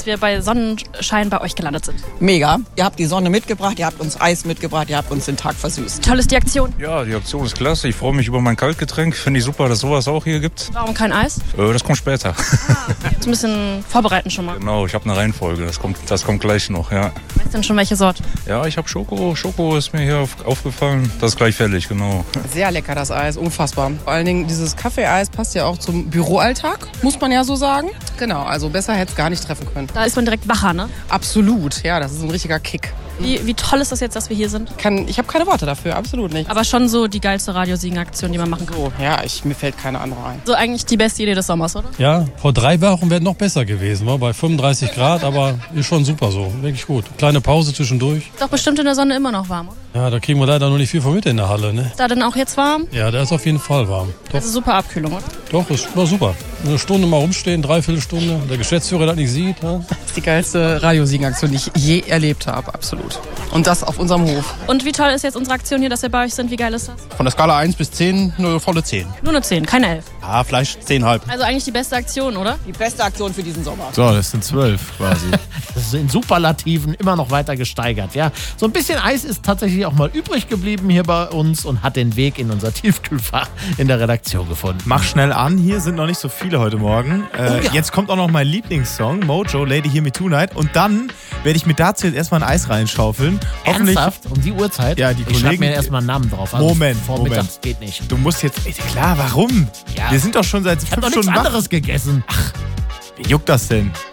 dass wir bei Sonnenschein bei euch gelandet sind? Mega. Ihr habt die Sonne mitgebracht, ihr habt uns Eis mitgebracht, ihr habt uns den Tag versüßt. Toll ist die Aktion. Ja, die Aktion ist klasse. Ich freue mich über mein Kaltgetränk. Finde ich super, dass sowas auch hier gibt. Warum kein Eis? Das kommt später. Okay. Ein bisschen vorbereiten schon mal. Genau, ich habe eine Reihenfolge. Das kommt gleich noch, ja. Weißt du denn schon, welche Sorte? Ja, ich habe Schoko. Schoko ist mir hier aufgefallen. Das ist gleich fällig, genau. Sehr lecker, das Eis. Unfassbar. Vor allen Dingen, dieses Kaffeeeis passt ja auch zum Büroalltag, muss man ja so sagen. Genau, also besser hätte es gar nicht treffen können. Da ist man direkt wacher, ne? Absolut, ja, das ist ein richtiger Kick. Wie toll ist das jetzt, dass wir hier sind? Ich habe keine Worte dafür, absolut nicht. Aber schon so die geilste Radiosiegen-Aktion, die man machen kann. So, ja, mir fällt keine andere ein. So eigentlich die beste Idee des Sommers, oder? Ja, vor 3 Wochen wäre es noch besser gewesen, war bei 35 Grad, aber ist schon super so, wirklich gut. Kleine Pause zwischendurch. Ist doch bestimmt in der Sonne immer noch warm, oder? Ja, da kriegen wir leider noch nicht viel von mit in der Halle, ne? Ist da denn auch jetzt warm? Ja, da ist auf jeden Fall warm. Doch, Also super Abkühlung, oder? doch, war super. Eine Stunde mal rumstehen, 3/4 Stunde, der Geschäftsführer das nicht sieht. Ja? Das ist die geilste Radiosiegen-Aktion, die ich je erlebt habe, absolut. Und das auf unserem Hof. Und wie toll ist jetzt unsere Aktion hier, dass wir bei euch sind? Wie geil ist das? Von der Skala 1 bis 10, eine volle 10. Nur eine 10, keine 11. Ja, vielleicht 10,5. Also eigentlich die beste Aktion, oder? Die beste Aktion für diesen Sommer. So, das sind 12 quasi. Das ist in Superlativen immer noch weiter gesteigert, ja. So ein bisschen Eis ist tatsächlich auch mal übrig geblieben hier bei uns und hat den Weg in unser Tiefkühlfach in der Redaktion gefunden. Mach schnell an, hier sind noch nicht so viele heute Morgen. Ja. Jetzt kommt auch noch mein Lieblingssong, Mojo, Lady Hear Me Tonight. Und dann werde ich mir dazu jetzt erstmal ein Eis reinschaufeln. Hoffentlich. Ernsthaft? Um die Uhrzeit? Ja, die ich schreibe Kollegen. mir erstmal einen Namen drauf. Also Moment. Vormittags geht nicht. Du musst jetzt. Klar, warum? Ja. Wir sind doch schon seit Ich habe 5 doch nichts Stunden wach. anderes gegessen. Wie juckt das denn?